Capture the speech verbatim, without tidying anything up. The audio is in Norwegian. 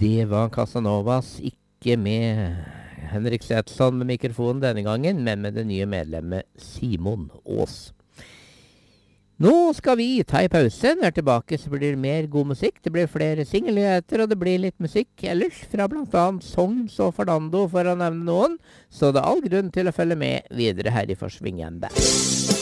Det var Casanovas, ikke med Henrik Sætsson med mikrofonen denne gangen, men med det nye medlemmet Simon Aas. Nå skal vi ta i pause. Når tilbake så blir det mer god musikk. Det blir flere singelnyheter, og det blir litt musikk ellers fra blant annet Sogns og Fernando, for å nevne noen. Så det er all grunn til å følge med videre her i Forsvingende.